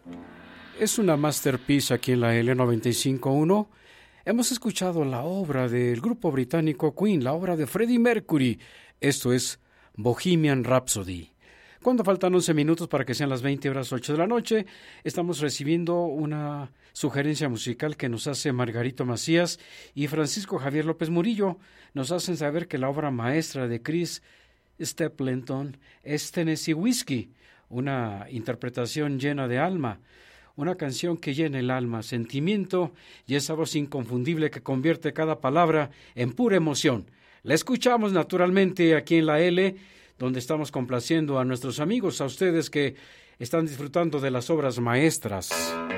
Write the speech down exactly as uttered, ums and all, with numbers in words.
Es una masterpiece aquí en la L noventa y cinco punto uno. Hemos escuchado la obra del grupo británico Queen, la obra de Freddie Mercury. Esto es Bohemian Rhapsody. Cuando faltan once minutos para que sean las veinte horas ocho de la noche, estamos recibiendo una sugerencia musical que nos hace Margarito Macías y Francisco Javier López Murillo. Nos hacen saber que la obra maestra de Chris Stapleton es Tennessee Whiskey, una interpretación llena de alma. Una canción que llena el alma, sentimiento y esa voz inconfundible que convierte cada palabra en pura emoción. La escuchamos naturalmente aquí en la L, donde estamos complaciendo a nuestros amigos, a ustedes que están disfrutando de las obras maestras.